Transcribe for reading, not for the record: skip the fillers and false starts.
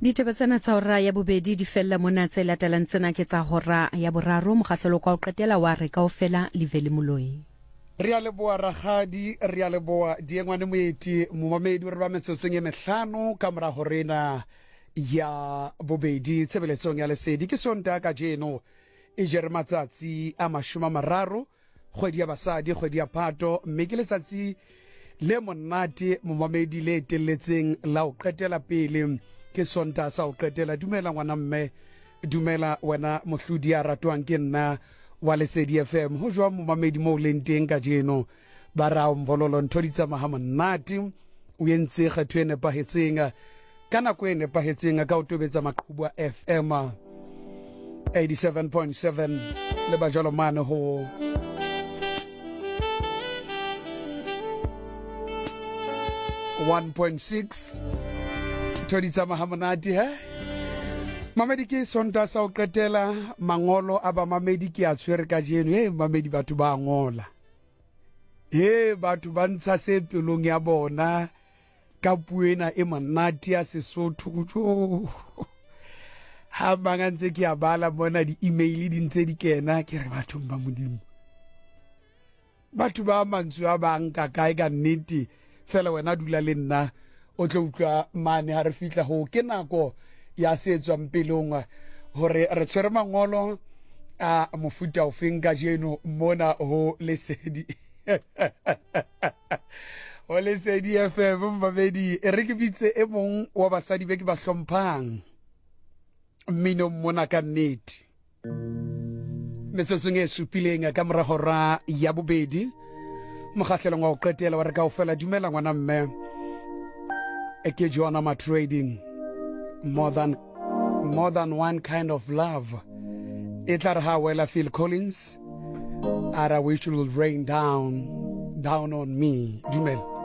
Ditaba tsena tsa hora ya bobedi di fella mona tse latelang tsena ke tsa hora ya boraro mokgahlelo kwa o qetela wa re kaofela Liveli Moloi. Re a leboa ragadi, re a leboa Diengwane Moeti, momamedi re ba metsotsong e mehlano ka mora horena ya bobedi tshebeletsong ya lesedi ke Sontaga ka jeno e jere matsatsi a 30 kgwedi ya basadi kgwedi ya Phato mme ke letsatsi le monate momamedi le teletseng la o qetela pele ke Sontaga sa o qetela. Dumela ngwana mme, dumela wena mohlodi ya ratwang ke nna wa Lesedi FM. Ho jwa momamedi mo lenteng ka jeno ba ra o mvololo ntho di tsamaya monate o entse kgetho e nepahetseng ka nako e nepahetseng ka o tobetsa maqhubu a FM 87.7 le ba jalo mane ho Toditsa mahamonati Mamedi ke Sontaga sa o qetela mangolo a ba mamedi ke a tshwere ka jeno mamedi batho ba ngola batho ba ntsha se pelong ya bona ka puena e monate ya Sesotho go ha banga ntse ke a bala bona di email di ntse di kena ke re batho ba modimo batho ba mantswe a ba nka kae ka nnete fela wena dula le nna o tlo utlwa mane ha re fitla ho ke nako ya setswa mpelong hore re tshwere mangolo a mofuta o fenga jeno mona ho Lesedi ho Lesedi FM mmamedi re ke bitse e mong wa basadi be ke ba hlomphang mmino mona ka nnete metsotsong e supileng ka mora hora ya bobedi mokgahlelong wa o qetela wa re kaofela dumela ngwana mme ke Joanna Ma Trading more than one kind of love. Itlar Hawela Phil Collins, I wish it will rain down on me. Dumel.